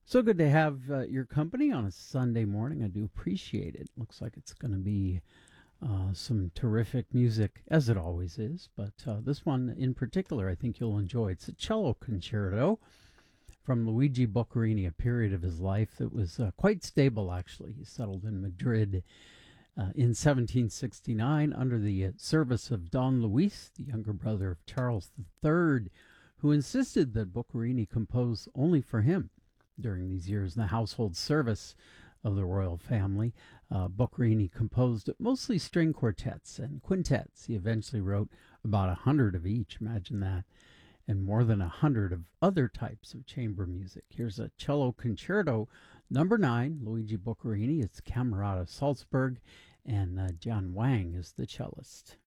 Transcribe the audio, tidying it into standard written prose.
So good to have your company on a Sunday morning. I do appreciate it. Looks like it's going to be some terrific music, as it always is. But this one in particular, I think you'll enjoy. It's a cello concerto from Luigi Boccherini, a period of his life that was quite stable, actually. He settled in Madrid in 1769 under the service of Don Luis, the younger brother of Charles III, who insisted that Boccherini compose only for him during these years in the household service of the royal family. Boccherini composed mostly string quartets and quintets. He eventually wrote about 100 of each, imagine that, and more than 100 of other types of chamber music. Here's a cello concerto, number 9, Luigi Boccherini. It's Camerata Salzburg, and John Wang is the cellist.